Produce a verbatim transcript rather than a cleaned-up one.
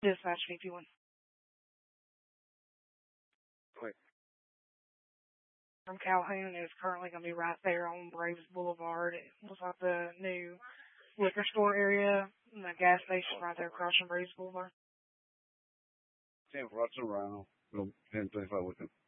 Dispatch V P one. Quick. From Calhoun, it's currently going to be right there on Braves Boulevard. It looks like the new liquor store area and the gas station right there across from Braves Boulevard. ten, Russell Rhino. Go ten thirty-five with him.